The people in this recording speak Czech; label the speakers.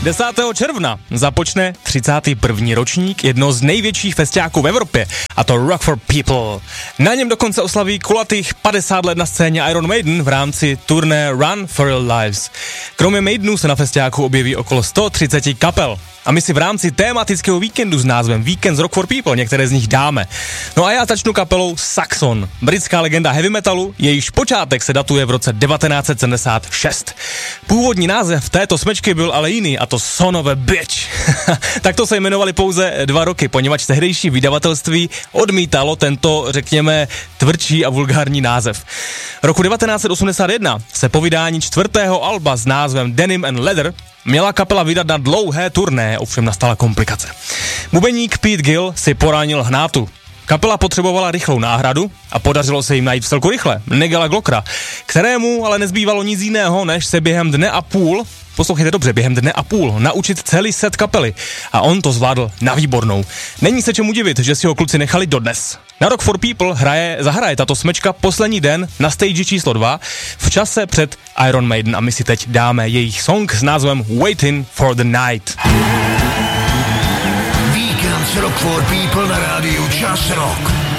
Speaker 1: 10. června započne 31. ročník jednoho z největších festiáků v Evropě, a to Rock for People. Na něm dokonce oslaví kulatých 50 let na scéně Iron Maiden v rámci turné Run for Your Lives. Kromě Maidenů se na festiáku objeví okolo 130 kapel. A my si v rámci tématického víkendu s názvem Weekend Rock for People některé z nich dáme. No a já začnu kapelou Saxon, britská legenda heavy metalu, jejíž počátek se datuje v roce 1976. Původní název této smečky byl ale jiný, a to Son of a Bitch. Takto se jmenovali pouze 2 roky, poněvadž tehdejší vydavatelství odmítalo tento, řekněme, tvrdší a vulgární název. Roku 1981 se po vydání 4. alba s názvem Denim and Leather měla kapela vydat na dlouhé turné, ovšem nastala komplikace. Bubeník Pete Gill si poranil hnátu. Kapela potřebovala rychlou náhradu a podařilo se jim najít vcelku rychle Nigela Glockera, kterému ale nezbývalo nic jiného, než se během dne a půl, poslouchejte dobře, během dne a půl, naučit celý set kapely. A on to zvládl na výbornou. Není se čemu divit, že si ho kluci nechali dodnes. Na Rock for People zahraje tato smečka poslední den na stage číslo 2 v čase před Iron Maiden a my si teď dáme jejich song s názvem Waiting for the Night.
Speaker 2: Víkend Rock for People na rádiu Čas Rock.